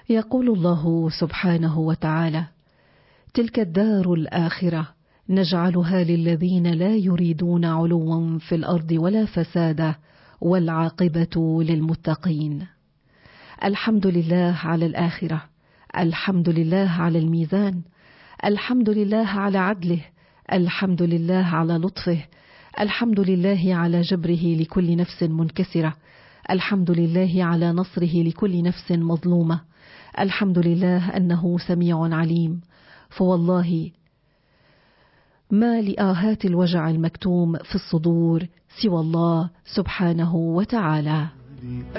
يقول الله سبحانه وتعالى: تلك الدار الآخرة نجعلها للذين لا يريدون علوا في الأرض ولا فسادا والعاقبة للمتقين. الحمد لله على الآخرة، الحمد لله على الميزان، الحمد لله على عدله، الحمد لله على لطفه، الحمد لله على جبره لكل نفس منكسرة، الحمد لله على نصره لكل نفس مظلومة، الحمد لله أنه سميع عليم. فوالله ما لآهات الوجع المكتوم في الصدور سوى الله سبحانه وتعالى.